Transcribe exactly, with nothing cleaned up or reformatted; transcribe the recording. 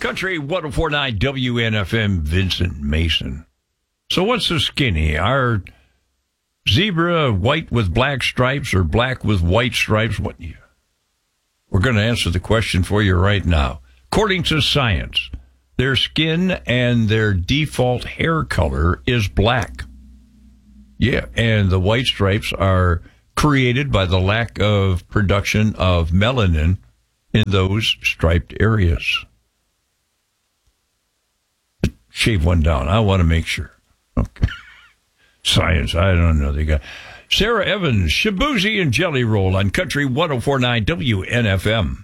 Country one oh four point nine W N F M, Vincent Mason. So what's the skinny? Are zebra white with black stripes or black with white stripes? What? We're going to answer the question for you right now. According to science, their skin and their default hair color is black. Yeah, and the white stripes are created by the lack of production of melanin in those striped areas. Shave one down. I want to make sure. Okay. Science, I don't know. They got Sarah Evans, Shabuzi and Jelly Roll on Country one oh four point nine W N F M.